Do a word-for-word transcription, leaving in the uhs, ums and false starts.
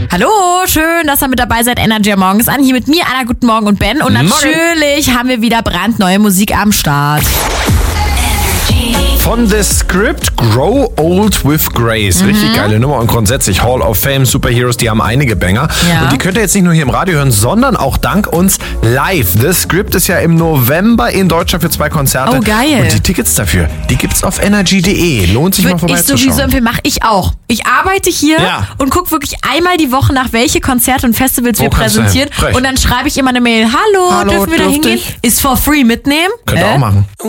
Hallo, schön, dass ihr mit dabei seid. Energy am Morgen ist an. Hier mit mir, Anna, guten Morgen und Ben. Und natürlich Morgen. haben wir wieder brandneue Musik am Start. Von The Script, Grow Old with Grace. Mhm. Richtig geile Nummer und grundsätzlich Hall of Fame, Superheroes, die haben einige Banger. Ja. Und die könnt ihr jetzt nicht nur hier im Radio hören, sondern auch dank uns live. The Script ist ja im November in Deutschland für zwei Konzerte. Oh, geil. Und die Tickets dafür, die gibt's auf energy punkt de. Lohnt sich Würde mal vorbeizuschauen. Ich sowieso empfehlen, mache ich auch. Ich arbeite hier ja. und gucke wirklich einmal die Woche nach, welche Konzerte und Festivals Wo wir präsentieren. Und dann schreibe ich immer eine Mail. Hallo, Hallo dürfen wir da hingehen? ich? Ist for free mitnehmen. Könnt ihr äh? auch machen.